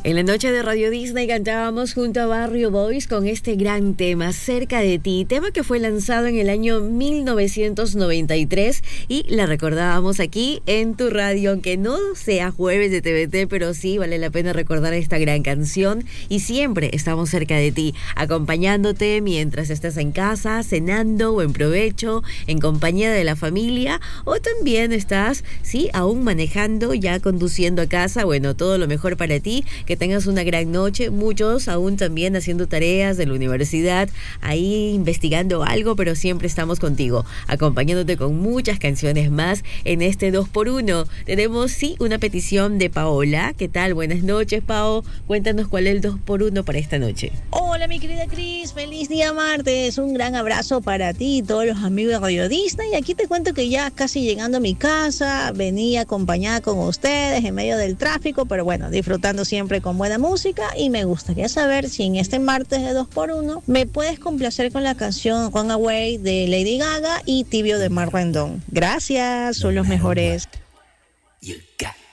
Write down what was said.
En la noche de Radio Disney cantábamos junto a Barrio Boys con este gran tema, Cerca de ti, tema que fue lanzado en el año 1993 y la recordábamos aquí en tu radio, aunque no sea jueves de TVT, pero sí vale la pena recordar esta gran canción y siempre estamos cerca de ti, acompañándote mientras estás en casa, cenando o en provecho, en compañía de la familia o también estás, sí, aún manejando, ya conduciendo a casa. Bueno, todo lo mejor para ti, que tengas una gran noche, muchos aún también haciendo tareas de la universidad, ahí investigando algo, pero siempre estamos contigo, acompañándote con muchas canciones más en este 2x1. Tenemos, sí, una petición de Paola. ¿Qué tal? Buenas noches, Pao. Cuéntanos cuál es el 2x1 para esta noche. Hola, mi querida Cris, feliz día martes, un gran abrazo para ti y todos los amigos de Radio Disney. Y aquí te cuento que ya casi llegando a mi casa, venía acompañada con ustedes en medio del tráfico, pero bueno, disfrutando siempre con buena música. Y me gustaría saber si en este martes de 2x1 me puedes complacer con la canción Runaway de Lady Gaga y Tibio de Mar Rendón. Gracias, son los mejores. You got